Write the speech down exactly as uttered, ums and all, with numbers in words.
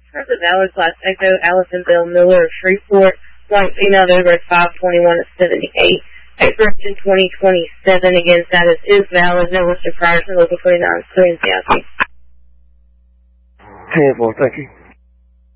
For the valid class Echo, Allison Bell Miller of Shreveport, white female over at five twenty-one at seventy-eight. April twenty twenty-seven, again, status is valid, no listed prior to local twenty-nine, Queen County. ten four, thank you.